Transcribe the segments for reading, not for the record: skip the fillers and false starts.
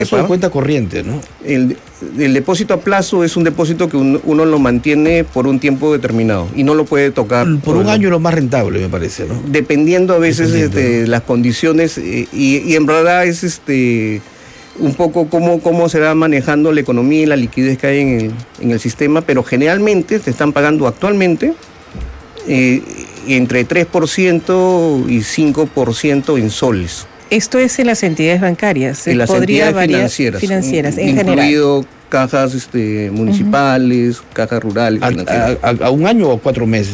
Eso de cuenta corriente, ¿no? El depósito a plazo es un depósito que uno lo mantiene por un tiempo determinado y no lo puede tocar. Por un año es lo más rentable, me parece, ¿no? Dependiendo a veces las condiciones y en verdad es un poco cómo se va manejando la economía y la liquidez que hay en el sistema, pero generalmente te están pagando actualmente entre 3% y 5% en soles. Esto es en las entidades bancarias. En las entidades financieras en incluido general. Cajas municipales, cajas rurales. ¿A un año o a 4 meses?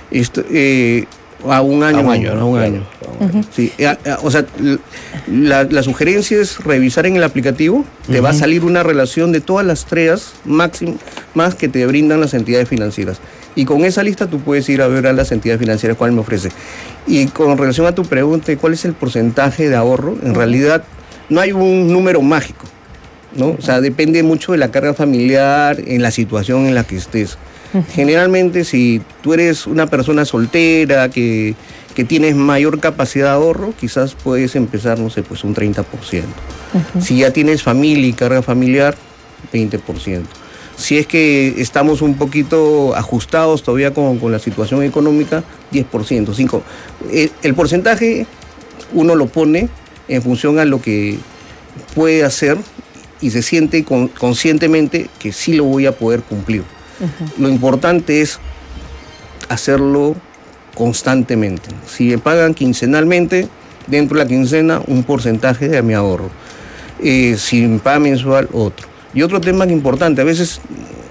A un año. A un año. Sí. O sea, la sugerencia es revisar en el aplicativo, te va a salir una relación de todas las tareas máximas que te brindan las entidades financieras. Y con esa lista tú puedes ir a ver a las entidades financieras cuál me ofrece. Y con relación a tu pregunta, ¿cuál es el porcentaje de ahorro? En realidad no hay un número mágico, ¿no? O sea, depende mucho de la carga familiar, en la situación en la que estés. Generalmente, si tú eres una persona soltera, que tienes mayor capacidad de ahorro, quizás puedes empezar, no sé, pues un 30%. Si ya tienes familia y carga familiar, 20%. Si es que estamos un poquito ajustados todavía con la situación económica, 10%, 5%. El porcentaje uno lo pone en función a lo que puede hacer y se siente conscientemente que sí lo voy a poder cumplir. Lo importante es hacerlo constantemente. Si me pagan quincenalmente, dentro de la quincena, un porcentaje de mi ahorro. Si me pagan mensual, otro. Y otro tema importante, a veces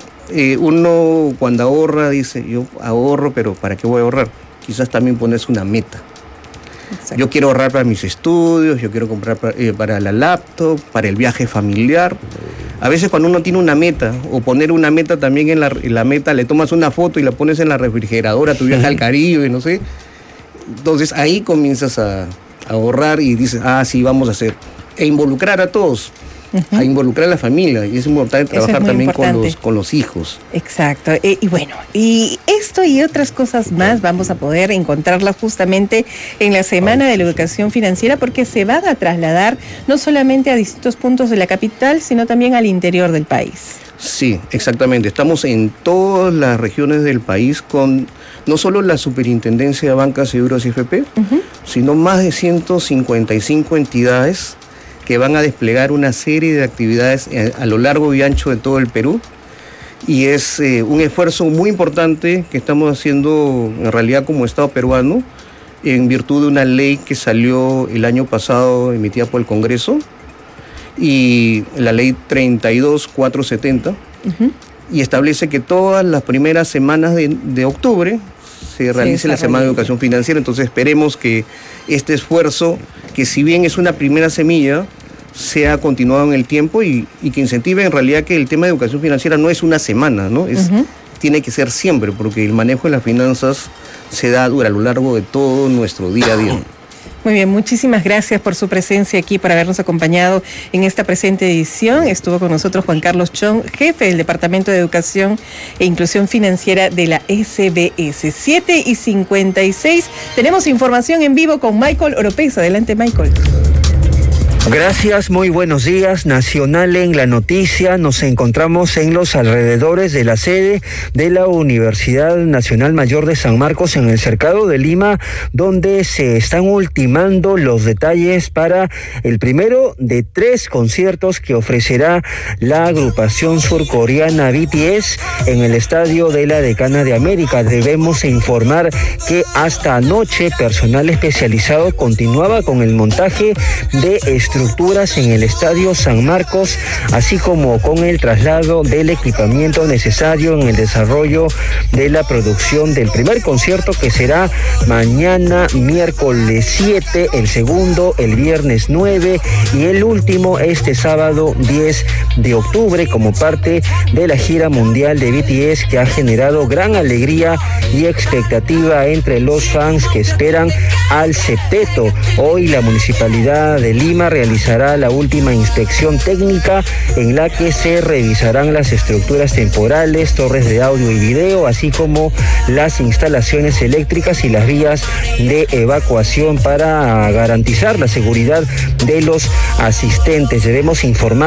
uno cuando ahorra dice, yo ahorro, pero ¿para qué voy a ahorrar? Quizás también ponerse una meta. Exacto. Yo quiero ahorrar para mis estudios, yo quiero comprar para la laptop, para el viaje familiar. A veces cuando uno tiene una meta, o poner una meta también en la meta, le tomas una foto y la pones en la refrigeradora, tu viaje al Caribe, no sé. Entonces ahí comienzas a ahorrar y dices, sí, vamos a hacer. E involucrar a todos. A involucrar a la familia, y es importante trabajar también con los hijos. Exacto, y bueno, y esto y otras cosas más vamos a poder encontrarlas justamente en la Semana de la Educación Financiera, porque se van a trasladar no solamente a distintos puntos de la capital, sino también al interior del país. Sí, exactamente, estamos en todas las regiones del país con no solo la Superintendencia de Bancas, Seguros y FP, sino más de 155 entidades que van a desplegar una serie de actividades a lo largo y ancho de todo el Perú. Y es un esfuerzo muy importante que estamos haciendo en realidad como Estado peruano, en virtud de una ley que salió el año pasado, emitida por el Congreso, y la ley 32470, y establece que todas las primeras semanas de octubre se realice la Semana de Educación Financiera. Entonces esperemos que este esfuerzo, que si bien es una primera semilla, sea continuado en el tiempo y que incentive en realidad que el tema de educación financiera no es una semana, ¿no? Tiene que ser siempre, porque el manejo de las finanzas se da a lo largo de todo nuestro día a día. Muy bien, muchísimas gracias por su presencia aquí, por habernos acompañado en esta presente edición. Estuvo con nosotros Juan Carlos Chong, jefe del Departamento de Educación e Inclusión Financiera de la SBS. 7:56. Tenemos información en vivo con Michael Oropesa. Adelante, Michael. Gracias, muy buenos días. Nacional en la noticia, nos encontramos en los alrededores de la sede de la Universidad Nacional Mayor de San Marcos en el Cercado de Lima, donde se están ultimando los detalles para el primero de 3 conciertos que ofrecerá la agrupación surcoreana BTS en el estadio de la Decana de América. Debemos informar que hasta anoche personal especializado continuaba con el montaje de estructuras en el Estadio San Marcos, así como con el traslado del equipamiento necesario en el desarrollo de la producción del primer concierto, que será mañana miércoles 7, el segundo el viernes 9 y el último este sábado 10 de octubre, como parte de la gira mundial de BTS, que ha generado gran alegría y expectativa entre los fans que esperan al septeto. Hoy la Municipalidad de Lima realizó realizará la última inspección técnica en la que se revisarán las estructuras temporales, torres de audio y video, así como las instalaciones eléctricas y las vías de evacuación para garantizar la seguridad de los asistentes. Debemos informar